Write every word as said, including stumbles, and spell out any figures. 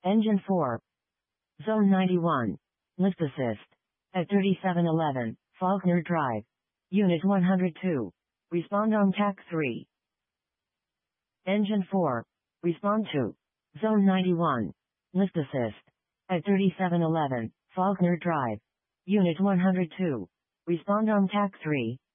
Engine four. Zone ninety-one. Lift assist. At thirty-seven eleven, Faulkner Drive. Unit one hundred two. Respond on T A C three. Engine four. Respond to. Zone ninety-one. Lift assist. At thirty-seven eleven, Faulkner Drive. Unit one hundred two. Respond on T A C three.